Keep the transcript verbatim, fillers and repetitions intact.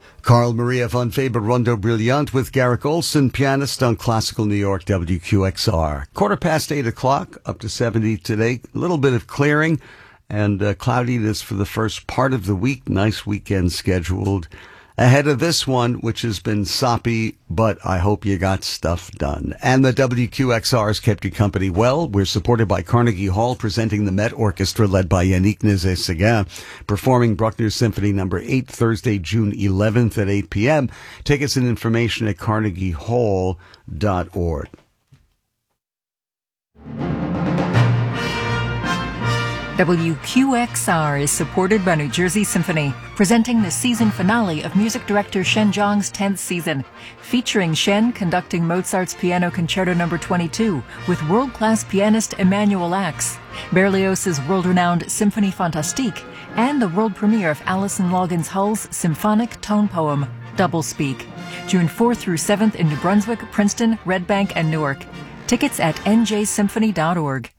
Carl Maria von Faber Rondo Brilliant with Garrick Olson, pianist on Classical New York W Q X R. Quarter past eight o'clock, up to seventy today. A little bit of clearing and uh, cloudiness for the first part of the week. Nice weekend scheduled ahead of this one, which has been soppy, but I hope you got stuff done. And the W Q X R has kept you company well. We're supported by Carnegie Hall, presenting the Met Orchestra led by Yannick Nézet-Séguin, performing Bruckner Symphony number eight, Thursday, June eleventh at eight p.m. Tickets and information at carnegie hall dot org. W Q X R is supported by New Jersey Symphony, presenting the season finale of music director Shen Zhang's tenth season, featuring Shen conducting Mozart's Piano Concerto number twenty-two with world-class pianist Emanuel Ax, Berlioz's world-renowned Symphonie Fantastique, and the world premiere of Alison Loggins Hull's symphonic tone poem, Doublespeak, June fourth through seventh in New Brunswick, Princeton, Red Bank, and Newark. Tickets at n j symphony dot org.